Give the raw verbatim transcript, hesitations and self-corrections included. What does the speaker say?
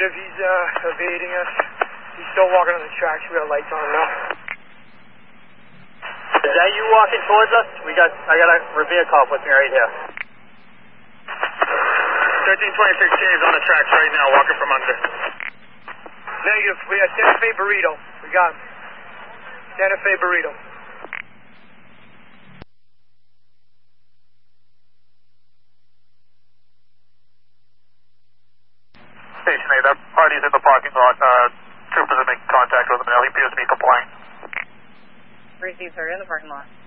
Negative, he's uh, evading us. He's still walking on the tracks. We got lights on him now. Is that you walking towards us? We got, I got a Revere call with me right here. thirteen twenty-six K is on the tracks right now, walking from under. Negative, we got Santa Fe Burrito. We got him. Santa Fe Burrito. Station eight, that party's in the parking lot. Uh, troopers are making contact with him now. He appears to be complying. Received her in the parking lot.